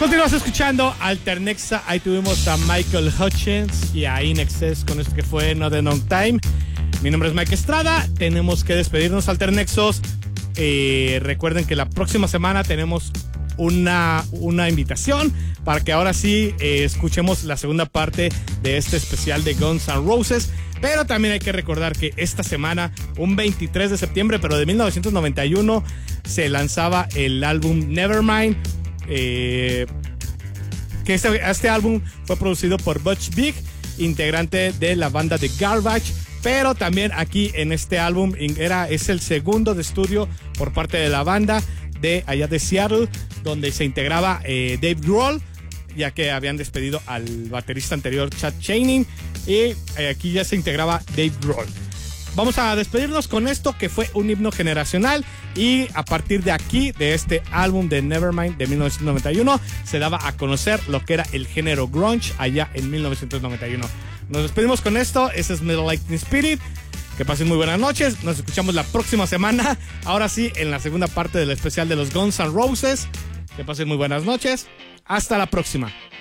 Continuamos escuchando Alternexa. Ahí tuvimos a Michael Hutchins y a In Excess con esto que fue Not Enough Time. Mi nombre es Mike Estrada. Tenemos que despedirnos, Alternexos. Recuerden que la próxima semana tenemos una invitación para que ahora sí escuchemos la segunda parte de este especial de Guns N' Roses. Pero también hay que recordar que esta semana, un 23 de septiembre, pero de 1991, se lanzaba el álbum Nevermind. Que este álbum fue producido por Butch Vig, integrante de la banda de Garbage. Pero también aquí en este álbum es el segundo de estudio por parte de la banda de allá de Seattle, donde se integraba Dave Grohl, ya que habían despedido al baterista anterior Chad Channing, y aquí ya se integraba Dave Grohl. Vamos a despedirnos con esto que fue un himno generacional, y a partir de aquí, de este álbum de Nevermind de 1991, se daba a conocer lo que era el género grunge allá en 1991. Nos despedimos con esto. Ese es Metal Lightning Spirit. Que pasen muy buenas noches. Nos escuchamos la próxima semana. Ahora sí, en la segunda parte del especial de los Guns N' Roses. Que pasen muy buenas noches. Hasta la próxima.